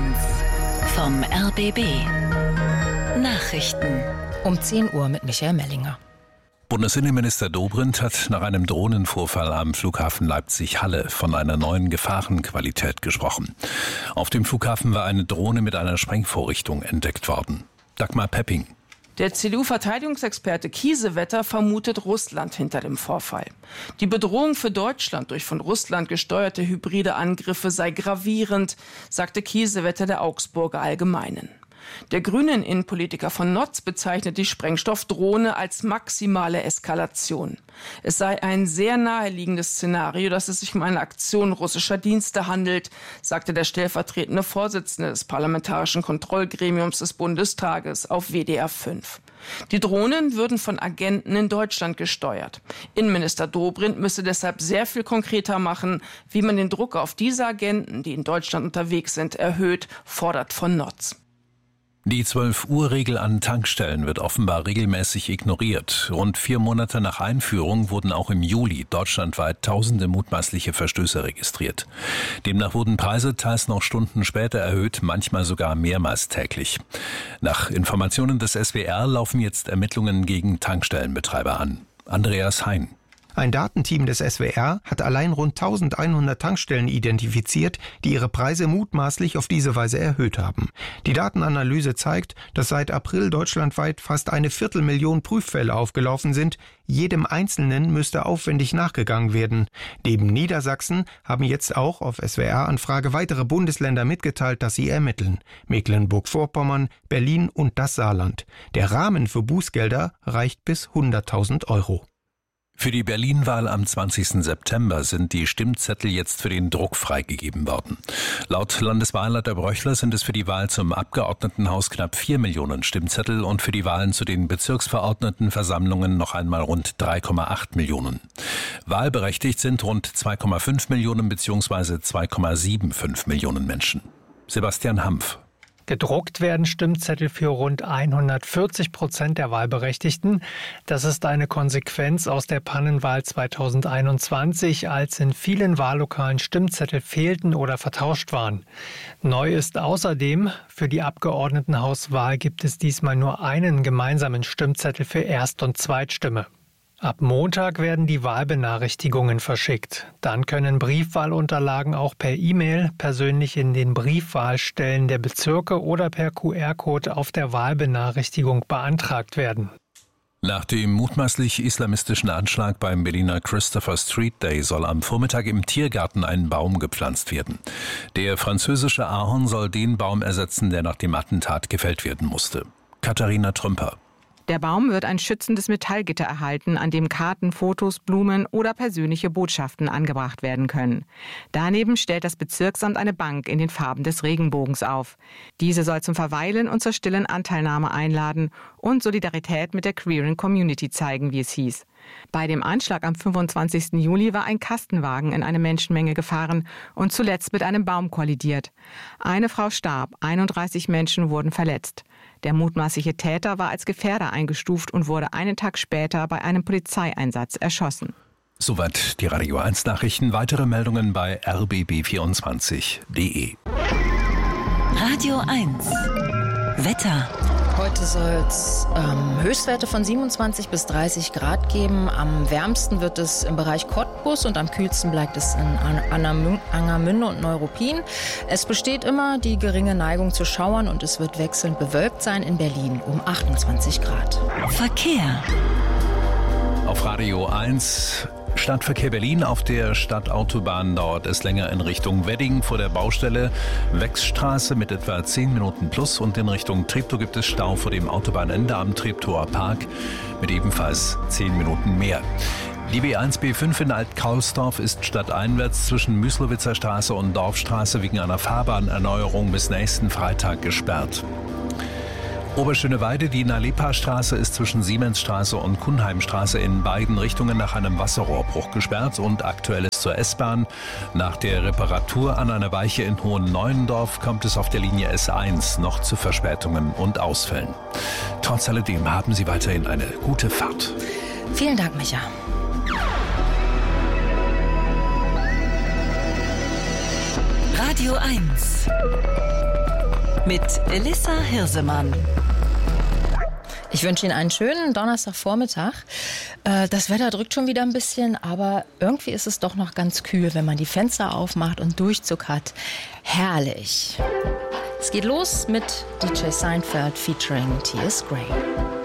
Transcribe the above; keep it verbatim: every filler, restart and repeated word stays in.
eins vom R B B. Nachrichten. Um zehn Uhr mit Michael Mellinger. Bundesinnenminister Dobrindt hat nach einem Drohnenvorfall am Flughafen Leipzig-Halle von einer neuen Gefahrenqualität gesprochen. Auf dem Flughafen war eine Drohne mit einer Sprengvorrichtung entdeckt worden. Dagmar Pepping. Der C D U-Verteidigungsexperte Kiesewetter vermutet Russland hinter dem Vorfall. Die Bedrohung für Deutschland durch von Russland gesteuerte hybride Angriffe sei gravierend, sagte Kiesewetter der Augsburger Allgemeinen. Der grünen Innenpolitiker von Notz bezeichnet die Sprengstoffdrohne als maximale Eskalation. Es sei ein sehr naheliegendes Szenario, dass es sich um eine Aktion russischer Dienste handelt, sagte der stellvertretende Vorsitzende des Parlamentarischen Kontrollgremiums des Bundestages auf W D R fünf. Die Drohnen würden von Agenten in Deutschland gesteuert. Innenminister Dobrindt müsse deshalb sehr viel konkreter machen, wie man den Druck auf diese Agenten, die in Deutschland unterwegs sind, erhöht, fordert von Notz. Die zwölf-Uhr-Regel an Tankstellen wird offenbar regelmäßig ignoriert. Rund vier Monate nach Einführung wurden auch im Juli deutschlandweit tausende mutmaßliche Verstöße registriert. Demnach wurden Preise teils noch Stunden später erhöht, manchmal sogar mehrmals täglich. Nach Informationen des S W R laufen jetzt Ermittlungen gegen Tankstellenbetreiber an. Andreas Hein. Ein Datenteam des S W R hat allein rund eintausendeinhundert Tankstellen identifiziert, die ihre Preise mutmaßlich auf diese Weise erhöht haben. Die Datenanalyse zeigt, dass seit April deutschlandweit fast eine Viertelmillion Prüffälle aufgelaufen sind. Jedem Einzelnen müsste aufwendig nachgegangen werden. Neben Niedersachsen haben jetzt auch auf S W R-Anfrage weitere Bundesländer mitgeteilt, dass sie ermitteln. Mecklenburg-Vorpommern, Berlin und das Saarland. Der Rahmen für Bußgelder reicht bis hunderttausend Euro. Für die Berlin-Wahl am zwanzigsten September sind die Stimmzettel jetzt für den Druck freigegeben worden. Laut Landeswahlleiter Bröchler sind es für die Wahl zum Abgeordnetenhaus knapp vier Millionen Stimmzettel und für die Wahlen zu den Bezirksverordnetenversammlungen noch einmal rund drei Komma acht Millionen. Wahlberechtigt sind rund zwei Komma fünf Millionen bzw. zwei Komma fünfundsiebzig Millionen Menschen. Sebastian Hampf. Gedruckt werden Stimmzettel für rund hundertvierzig Prozent der Wahlberechtigten. Das ist eine Konsequenz aus der Pannenwahl zweitausendeinundzwanzig, als in vielen Wahllokalen Stimmzettel fehlten oder vertauscht waren. Neu ist außerdem, für die Abgeordnetenhauswahl gibt es diesmal nur einen gemeinsamen Stimmzettel für Erst- und Zweitstimme. Ab Montag werden die Wahlbenachrichtigungen verschickt. Dann können Briefwahlunterlagen auch per E-Mail, persönlich in den Briefwahlstellen der Bezirke oder per Q R-Code auf der Wahlbenachrichtigung beantragt werden. Nach dem mutmaßlich islamistischen Anschlag beim Berliner Christopher Street Day soll am Vormittag im Tiergarten ein Baum gepflanzt werden. Der französische Ahorn soll den Baum ersetzen, der nach dem Attentat gefällt werden musste. Katharina Trümper. Der Baum wird ein schützendes Metallgitter erhalten, an dem Karten, Fotos, Blumen oder persönliche Botschaften angebracht werden können. Daneben stellt das Bezirksamt eine Bank in den Farben des Regenbogens auf. Diese soll zum Verweilen und zur stillen Anteilnahme einladen und Solidarität mit der queeren Community zeigen, wie es hieß. Bei dem Anschlag am fünfundzwanzigsten Juli war ein Kastenwagen in eine Menschenmenge gefahren und zuletzt mit einem Baum kollidiert. Eine Frau starb, einunddreißig Menschen wurden verletzt. Der mutmaßliche Täter war als Gefährder eingestuft und wurde einen Tag später bei einem Polizeieinsatz erschossen. Soweit die Radio eins Nachrichten. Weitere Meldungen bei r b b vierundzwanzig punkt d e. Radio eins Wetter. Heute soll es ähm, Höchstwerte von siebenundzwanzig bis dreißig Grad geben. Am wärmsten wird es im Bereich Cottbus und am kühlsten bleibt es in An- Angermünde und Neuruppin. Es besteht immer die geringe Neigung zu Schauern und es wird wechselnd bewölkt sein in Berlin um achtundzwanzig Grad. Verkehr. Auf Radio eins Stadtverkehr Berlin. Auf der Stadtautobahn dauert es länger in Richtung Wedding vor der Baustelle Wechsstraße mit etwa zehn Minuten plus und in Richtung Treptow gibt es Stau vor dem Autobahnende am Treptower Park mit ebenfalls zehn Minuten mehr. Die B eins B fünf in Alt-Kaulsdorf ist stadteinwärts zwischen Müslowitzer Straße und Dorfstraße wegen einer Fahrbahnerneuerung bis nächsten Freitag gesperrt. Oberschöneweide, die Nalepa-Straße ist zwischen Siemensstraße und Kunheimstraße in beiden Richtungen nach einem Wasserrohrbruch gesperrt und aktuell ist zur S-Bahn. Nach der Reparatur an einer Weiche in Hohen-Neuendorf kommt es auf der Linie S eins noch zu Verspätungen und Ausfällen. Trotz alledem haben Sie weiterhin eine gute Fahrt. Vielen Dank, Micha. Radio eins mit Elissa Hirsemann. Ich wünsche Ihnen einen schönen Donnerstagvormittag. Das Wetter drückt schon wieder ein bisschen, aber irgendwie ist es doch noch ganz kühl, wenn man die Fenster aufmacht und Durchzug hat. Herrlich. Es geht los mit D J Seinfeld featuring T S. Gray.